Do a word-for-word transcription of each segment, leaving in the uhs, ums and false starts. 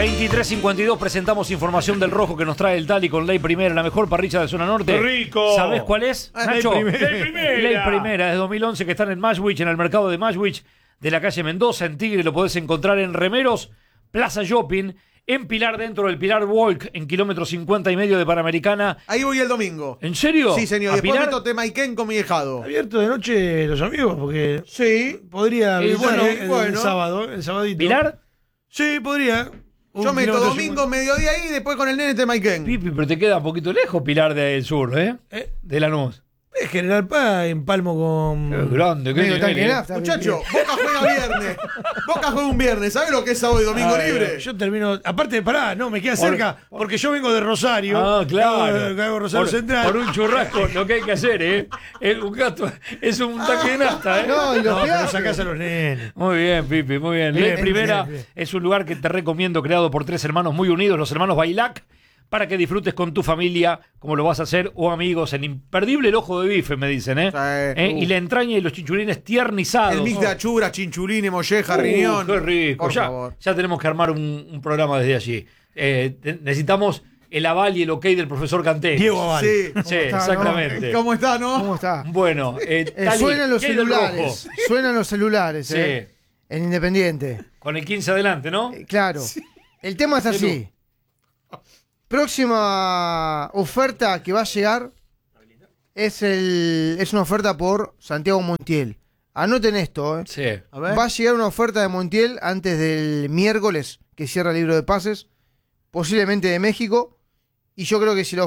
veintitrés cincuenta y dos, presentamos información del rojo que nos trae el Tali con Ley Primera, la mejor parrilla de zona norte. ¡Rico! ¿Sabés cuál es, Nacho? Ley Primera. Ley Primera. Ley Primera, es dos mil once, que están en Mashwich, en el mercado de Mashwich, de la calle Mendoza, en Tigre. Lo podés encontrar en Remeros, Plaza Shopping, en Pilar, dentro del Pilar Walk, en kilómetro cincuenta y medio de Panamericana. Ahí voy el domingo. ¿En serio? Sí, señor. ¿A Después Pilar? meto Temaiken con mi dejado. Abierto de noche los amigos, porque Sí. podría Eh, visitar bueno, el, el bueno. sábado, el sabadito. ¿Pilar? Sí, podría. Un Yo meto kilómetro domingo, mediodía ahí y después con el nene Temaiken. Pipi, pero te queda un poquito lejos Pilar del Sur, ¿eh? Eh, De Lanús. Es General Paz, empalmo con... Qué grande, qué Medio nivel, tanque ¿eh? nafta, Muchacho, Boca juega viernes. Boca juega un viernes. ¿Sabes lo que es sábado y domingo Ay, libre? Yo termino... Aparte, pará, no, me queda Por- cerca, porque yo vengo de Rosario. Ah, claro. Hago, hago Rosario por, Central. por un churrasco, lo que hay que hacer, ¿eh? Es un gato, es un tanque de nafta, ¿eh? No, y los No, pero viajes. sacás a los nenes. Muy bien, Pipi, muy bien. Bien, Ley Primera bien, bien. es un lugar que te recomiendo, creado por tres hermanos muy unidos, los hermanos Bailac, para que disfrutes con tu familia, como lo vas a hacer, o amigos, el imperdible el ojo de bife, me dicen, ¿eh? Sí. ¿Eh? Y la entraña y los chinchulines tiernizados. El mix de achuras, chinchulines, molleja, Uh, riñón. qué rico. Por Ya, favor. ya tenemos que armar un, un programa desde allí. Eh, te- necesitamos el aval y el ok del profesor Canté. Diego Aval. Sí. Sí, está, exactamente. ¿Cómo está, no? ¿Cómo está? Bueno, eh, Eh, Tali, suenan los ¿qué hay del celulares. rojo? Suenan los celulares, Sí. eh. En Independiente. Con el quince adelante, ¿no? Eh, Claro. El tema es así. Próxima oferta que va a llegar es el es una oferta por Santiago Montiel. Anoten esto, eh. Sí. A ver. Va a llegar una oferta de Montiel antes del miércoles que cierra el libro de pases, posiblemente de México. Y yo creo que si la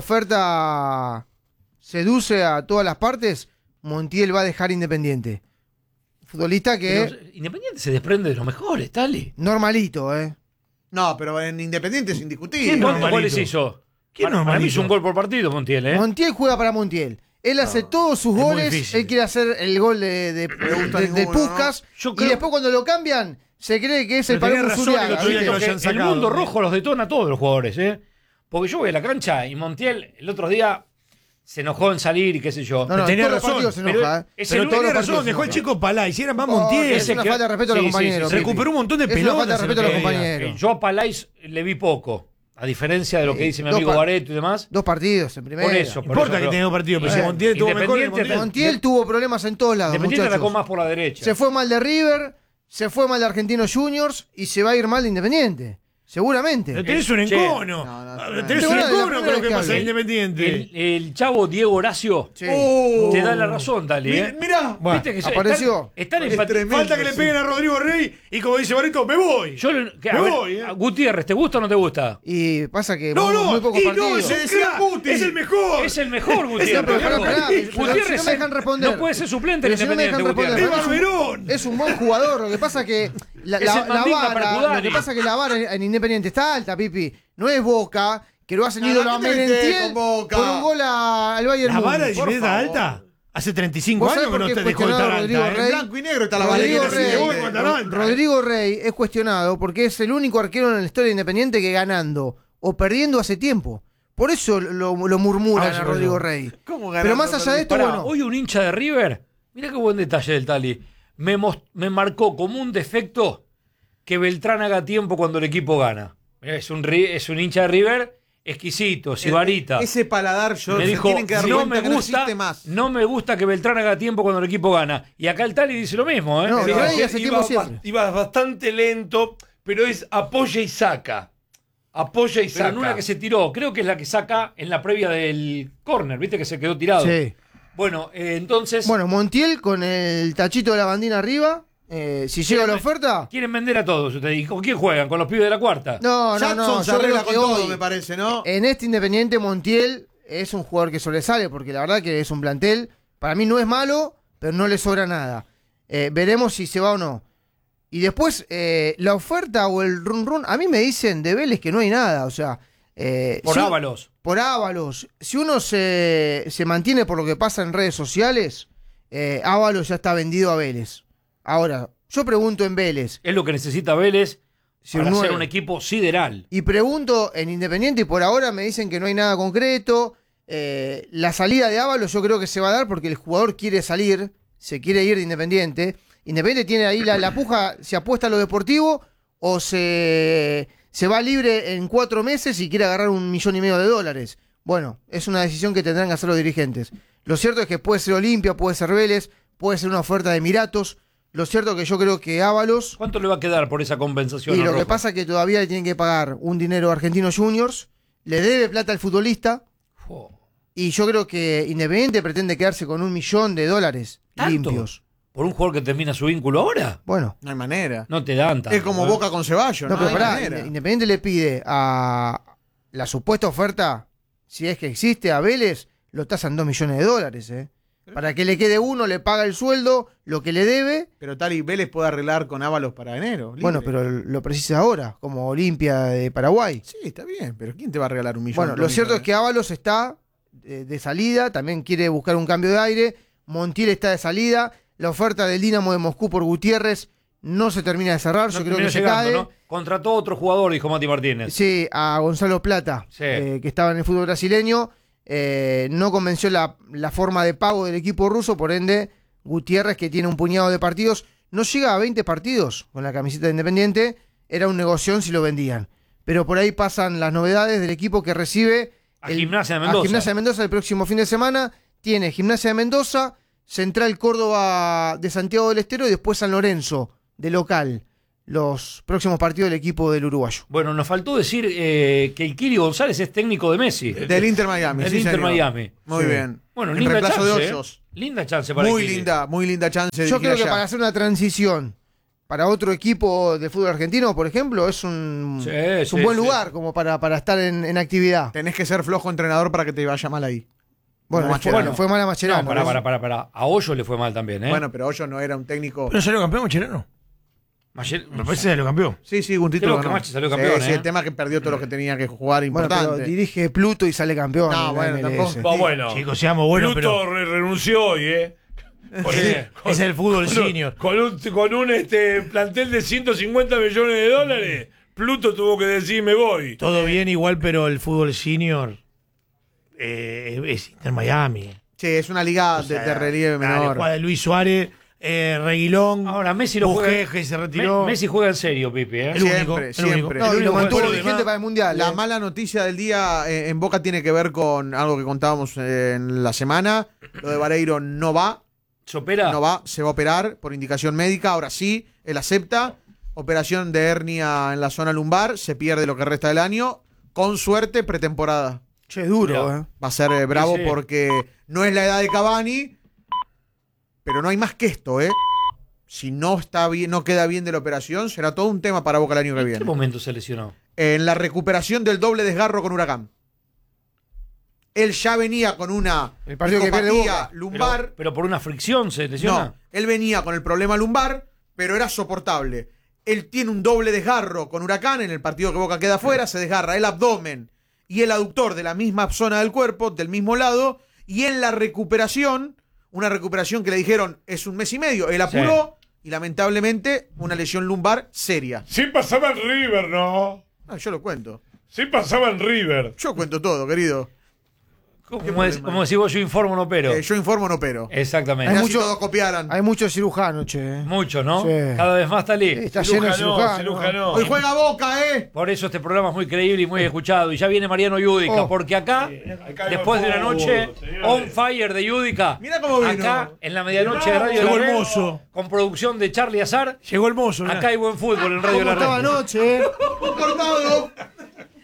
oferta seduce a todas las partes, Montiel va a dejar Independiente. Futbolista que Pero Independiente se desprende de los mejores, Tali. normalito, ¿eh? No, pero en Independiente es indiscutible. ¿Quién ¿Cuántos normalito? goles hizo? ¿Quién Para, para mí normalito? hizo un gol por partido, Montiel, ¿eh? Montiel juega para Montiel. Él hace todos sus es muy goles. difícil. Él quiere hacer el gol de, de, gusta de- de ninguno, Puskás. Yo Y creo- después cuando lo cambian, se cree que es el Pero tenía Paloma razón el Zuriaga, otro día ¿viste? que lo Porque hayan el sacado. mundo rojo los detona a todos los jugadores, ¿eh? Porque yo voy a la cancha y Montiel el otro día se enojó en salir y qué sé yo. No, no, Tenía en todos los razón, partidos se pero enoja, ¿eh? es Pero el tenía todos los razón, partidos dejó se el enoja. chico Palay. Si era más Oh, Montiel. es una que- falta de respeto a sí, los sí, compañeros. sí, sí. Pipi. Recuperó un montón de Es una pelotas. falta de respeto a el los otro día. compañeros. Eh, Yo a Palais le vi poco, a diferencia de lo que Sí, dice mi dos amigo par- Bareto y demás. Dos partidos en primera. Por eso, No por importa eso, que pero- tenga partido, pero si Eh, Montiel estuvo mejor. Independiente- Montiel. Montiel tuvo problemas en todos lados, Independiente atacó muchachos. más por la derecha. Se fue mal de River, se fue mal de Argentinos Juniors y se va a ir mal de Independiente. Seguramente. Pero tenés un Che. encono. No, no, Ah, no. Tenés Te un van a- la encono primera con lo vez que que pasa en hablo. Independiente. El, el chavo Diego Horacio Sí. Oh. te da la razón, Dali, Mi- ¿eh? Mirá. Bueno, Viste que se- apareció. Están, están Es empat- tremendo. Falta que le sí. peguen a Rodrigo Rey y como dice Barreto, me voy. Yo le- que- a Me ver, voy, ¿eh? a Gutiérrez, ¿te gusta o no te gusta? Y pasa que No, muy, no, muy pocos y no, partidos. es un Decía crack, Guti. es el mejor. Es el mejor Gutiérrez. No, pero pará, loco. pará, pero si Gutiérrez no me dejan responder. no puede ser suplente en Pero si no me Independiente, dejan responder, Gutiérrez. ¡Es es un- Barberón! Es un buen jugador, lo que pasa es que la, Es la- el la Mandinga vara, Percudani. lo que pasa es que la vara en, en Independiente está alta, Pipi. No es Boca, que lo hacen No, ídolo no, a ¿qué te metés Merentiel con Boca? por un gol a- al Bayern La vara de Múnich. por Independiente está favor. alta. Hace treinta y cinco ¿Vos sabés años que por no qué te es dejó de estar cuestionado alta. Rodrigo ¿eh? Rey? En blanco y negro está la vara Rodrigo que Rey, recibe. Rey, cuando Ro- arranca. Rodrigo Rey es cuestionado porque es el único arquero en la historia de Independiente que ganando o perdiendo hace tiempo. Por eso lo, lo murmuran Ah, a sí, Rodrigo bueno. Rey. ¿Cómo Pero ganando, más allá de esto, Pará, bueno, hoy un hincha de River, mira qué buen detalle del Tali, me, mos- me marcó como un defecto que Beltrán haga tiempo cuando el equipo gana. Mirá, Es un, ri- es un hincha de River exquisito, sibarita. Ese paladar, yo, Me se dijo, tienen que dar no cuenta me que no gusta, existe más. no me gusta que Beltrán haga tiempo cuando el equipo gana. Y acá el Tali dice lo mismo, ¿eh? No, Pero- Rey hace iba, tiempo ba- siempre. iba bastante lento, pero es apoya y saca. Apoya y Pero saca. en una que se tiró, creo que es la que saca en la previa del córner, ¿viste? Que se quedó tirado. sí. Bueno, eh, entonces, Bueno, Montiel con el tachito de la bandina arriba. eh, si llega la oferta. quieren vender a todos ustedes. ¿Y con quién juegan? ¿Con los pibes de la cuarta? No, no, Jackson no. se Yo arregla creo que con todo, hoy, me parece, ¿no? en este Independiente, Montiel es un jugador que sobresale, porque la verdad que es un plantel. Para mí no es malo, pero no le sobra nada. Eh, veremos si se va o no. Y después, eh, la oferta o el run run, a mí me dicen de Vélez que no hay nada. O sea, eh, Por si- Ábalos. por Ábalos. Si uno se, se mantiene por lo que pasa en redes sociales, eh, Ábalos ya está vendido a Vélez. Ahora, yo pregunto en Vélez, Es lo que necesita Vélez si para un ser nueve. un equipo sideral. Y pregunto en Independiente y por ahora me dicen que no hay nada concreto. Eh, la salida de Ábalos yo creo que se va a dar porque el jugador quiere salir, se quiere ir de Independiente. Independiente tiene ahí la, la puja, se apuesta a lo deportivo o se, se va libre en cuatro meses y quiere agarrar un millón y medio de dólares. Bueno, es una decisión que tendrán que hacer los dirigentes. Lo cierto es que puede ser Olimpia, puede ser Vélez, puede ser una oferta de Emiratos. Lo cierto es que yo creo que Ábalos... ¿Cuánto le va a quedar por esa compensación? Y a lo que Roja? pasa es que todavía le tienen que pagar un dinero a Argentinos Juniors, le debe plata al futbolista, Oh, y yo creo que Independiente pretende quedarse con un millón de dólares ¿tanto? limpios. ¿Por un jugador que termina su vínculo ahora? Bueno, No hay manera. No te dan tanto. Es como ¿eh? Boca con Ceballos. no, No, pero hay pará, manera. Inde- Independiente le pide a la supuesta oferta, si es que existe, a Vélez, lo tasan dos millones de dólares, ¿eh? Para que le quede uno, le paga el sueldo, lo que le debe. Pero tal y Vélez puede arreglar con Ábalos para enero. libre. Bueno, pero lo precisa ahora, como Olimpia de Paraguay. Sí, está bien, pero ¿quién te va a regalar un millón? Bueno, dos lo cierto es millones? que Ábalos está eh, de salida, también quiere buscar un cambio de aire. Montiel está de salida. La oferta del Dinamo de Moscú por Gutiérrez no se termina de cerrar. No Yo creo terminó que se llegando, cae. ¿no? Contrató otro jugador, dijo Mati Martínez. Sí, a Gonzalo Plata, Sí. eh, que estaba en el fútbol brasileño. Eh, no convenció la, la forma de pago del equipo ruso, por ende, Gutiérrez, que tiene un puñado de partidos, no llega a veinte partidos con la camiseta de Independiente. Era un negoción si lo vendían. Pero por ahí pasan las novedades del equipo que recibe A Gimnasia de a Mendoza. Gimnasia de Mendoza el próximo fin de semana. Tiene Gimnasia de Mendoza, Central Córdoba de Santiago del Estero y después San Lorenzo de local. Los próximos partidos del equipo del uruguayo. Bueno, nos faltó decir eh, que el Kili González es técnico de Messi. Del Inter Miami. Del sí, Inter señor. Miami. Muy Sí. bien. Bueno, En linda reemplazo chance. de ¿eh? Hoyos. Linda chance para Muy el Kili. linda, muy linda chance de Yo dirigir creo que allá. para hacer una transición para otro equipo de fútbol argentino, por ejemplo, es un, Sí, es un sí, buen sí. lugar como para, para estar en, en actividad. Tenés que ser flojo entrenador para que te vaya mal ahí. Bueno, Como le fue, Mascherano. bueno, fue mal a Mascherano. No, pará, ¿ves? pará, pará, pará. A Hoyo le fue mal también, ¿eh? Bueno, pero Hoyos no era un técnico. ¿Pero salió campeón, Mascherano? Ayer- Me parece que salió campeón. Sí, sí, un título. Creo que ganó. Machi salió Sí, campeón, sí, ¿eh? el tema es que perdió todo lo que tenía que jugar Bueno, importante. pero dirige Pluto y sale campeón. No, en la bueno, M L S. tampoco. Va bueno. Chicos, seamos buenos, Pluto pero re- renunció hoy, ¿eh? Con- con- es el fútbol con un- senior. Con un, con un este, plantel de ciento cincuenta millones de dólares, Pluto tuvo que decir me voy. Todo bien igual, pero el fútbol senior eh, es Inter Miami. Sí, es una liga O de, sea, de relieve dale, menor. juega de Luis Suárez, eh, Reguilón, Ahora Messi lo juega. Busquets, que se retiró. Me- Messi juega en serio, Pipi, ¿eh? El Siempre, único, el siempre. único. No, y lo único mantuvo jugador vigente para el Mundial. La eh. mala noticia del día eh, en Boca tiene que ver con algo que contábamos eh, en la semana. Lo de Vareiro no va, ¿Se opera? no va, se va a operar por indicación médica. Ahora sí, él acepta. Operación de hernia en la zona lumbar, se pierde lo que resta del año. Con suerte, pretemporada. Che, es duro, Mirá. eh. Va a ser eh, bravo Sí, sí. porque no es la edad de Cavani, pero no hay más que esto, ¿eh? Si no está bien, no queda bien de la operación, será todo un tema para Boca el año que ¿En qué viene. momento se lesionó? En la recuperación del doble desgarro con Huracán. Él ya venía con una El partido que pierde psicopatía Boca. lumbar. Pero, pero por una fricción se lesiona. No, él venía con el problema lumbar, pero era soportable. Él tiene un doble desgarro con Huracán en el partido que Boca queda afuera, se desgarra el abdomen y el aductor de la misma zona del cuerpo, del mismo lado, y en la recuperación, una recuperación que le dijeron es un mes y medio, él apuró y lamentablemente una lesión lumbar seria. Sí pasaba en River, ¿no? Ah, yo lo cuento. Sí pasaba en River. Yo cuento todo, querido. Como, ¿Qué es- problema? como decís vos, yo informo, no pero. Eh, yo informo, no pero. Exactamente. Mirá Hay si mucho- todos copiaran. Hay muchos cirujanos, che. eh. Mucho, ¿no? Sí. Cada vez más, Talí. Está lleno de Cirujano, cirujanos. cirujano. Hoy juega Boca, ¿eh? Por eso este programa es muy creíble y muy escuchado. Y ya viene Mariano Yudica, Oh. porque acá, acá después de una fútbol, noche señores. on fire de Yudica, Mirá cómo vino. acá en la medianoche de Radio Llegó La el Red, mozo. con producción de Charlie Azar, Llegó el mozo. mirá. acá hay buen fútbol en Radio ¿Cómo La estaba Red. anoche, eh? Un cortado de